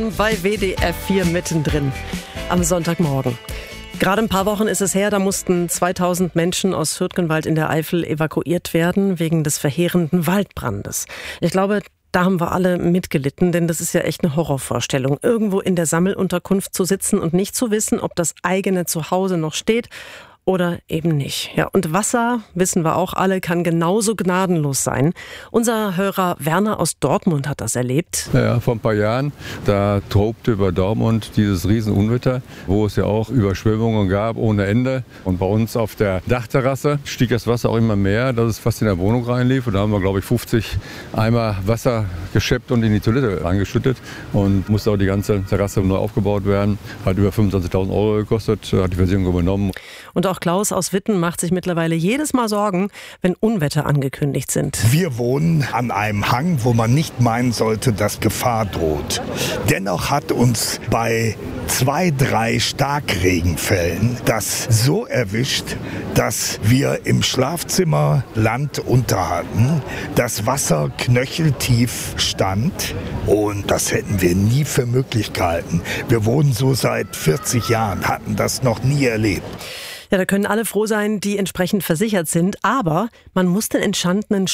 Morgen bei WDR 4 mittendrin am Sonntagmorgen. Gerade ein paar Wochen ist es her, da mussten 2000 Menschen aus Fürtgenwald in der Eifel evakuiert werden wegen des verheerenden Waldbrandes. Ich glaube, da haben wir alle mitgelitten, denn das ist ja echt eine Horrorvorstellung, irgendwo in der Sammelunterkunft zu sitzen und nicht zu wissen, ob das eigene Zuhause noch steht oder eben nicht. Ja, und Wasser, wissen wir auch alle, kann genauso gnadenlos sein. Unser Hörer Werner aus Dortmund hat das erlebt. Ja, vor ein paar Jahren, da tobte über Dortmund dieses Riesenunwetter, wo es ja auch Überschwemmungen gab ohne Ende. Und bei uns auf der Dachterrasse stieg das Wasser auch immer mehr, dass es fast in der Wohnung reinlief. Und da haben wir, glaube ich, 50 Eimer Wasser geschöpft und in die Toilette reingeschüttet. Und musste auch die ganze Terrasse neu aufgebaut werden. Hat über 25.000 € gekostet, hat die Versicherung übernommen. Und auch Klaus aus Witten macht sich mittlerweile jedes Mal Sorgen, wenn Unwetter angekündigt sind. Wir wohnen an einem Hang, wo man nicht meinen sollte, dass Gefahr droht. Dennoch hat uns bei 2, 3 Starkregenfällen das so erwischt, dass wir im Schlafzimmer Land unter hatten, das Wasser knöcheltief stand und das hätten wir nie für möglich gehalten. Wir wohnen so seit 40 Jahren, hatten das noch nie erlebt. Ja, da können alle froh sein, die entsprechend versichert sind. Aber man muss den entstandenen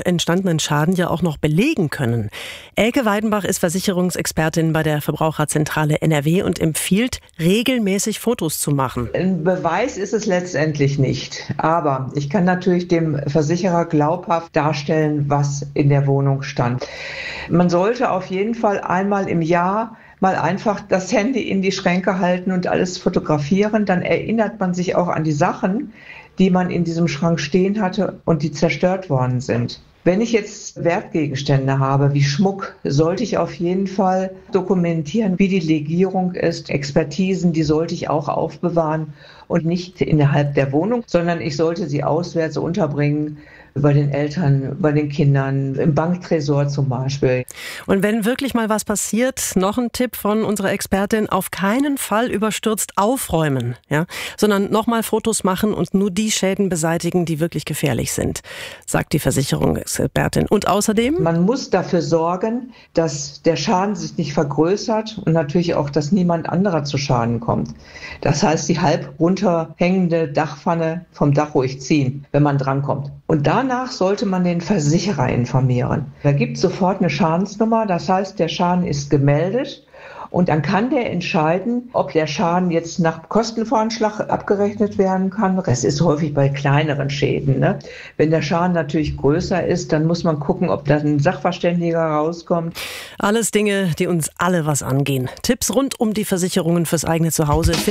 Schaden ja auch noch belegen können. Elke Weidenbach ist Versicherungsexpertin bei der Verbraucherzentrale NRW und empfiehlt, regelmäßig Fotos zu machen. Ein Beweis ist es letztendlich nicht. Aber ich kann natürlich dem Versicherer glaubhaft darstellen, was in der Wohnung stand. Man sollte auf jeden Fall einmal im Jahr mal einfach das Handy in die Schränke halten und alles fotografieren. Dann erinnert man sich auch an die Sachen, die man in diesem Schrank stehen hatte und die zerstört worden sind. Wenn ich jetzt Wertgegenstände habe, wie Schmuck, sollte ich auf jeden Fall dokumentieren, wie die Legierung ist. Expertisen, die sollte ich auch aufbewahren und nicht innerhalb der Wohnung, sondern ich sollte sie auswärts unterbringen, bei den Eltern, bei den Kindern, im Banktresor zum Beispiel. Und wenn wirklich mal was passiert, noch ein Tipp von unserer Expertin, auf keinen Fall überstürzt aufräumen, ja, sondern nochmal Fotos machen und nur die Schäden beseitigen, die wirklich gefährlich sind, sagt die Versicherungsexpertin. Und außerdem? Man muss dafür sorgen, dass der Schaden sich nicht vergrößert und natürlich auch, dass niemand anderer zu Schaden kommt. Das heißt, die halb runterhängende Dachpfanne vom Dach ruhig ziehen, wenn man drankommt. Und danach sollte man den Versicherer informieren. Da gibt es sofort eine Schadensnummer, das heißt, der Schaden ist gemeldet und dann kann der entscheiden, ob der Schaden jetzt nach Kostenvoranschlag abgerechnet werden kann. Das ist häufig bei kleineren Schäden, ne? Wenn der Schaden natürlich größer ist, dann muss man gucken, ob da ein Sachverständiger rauskommt. Alles Dinge, die uns alle was angehen. Tipps rund um die Versicherungen fürs eigene Zuhause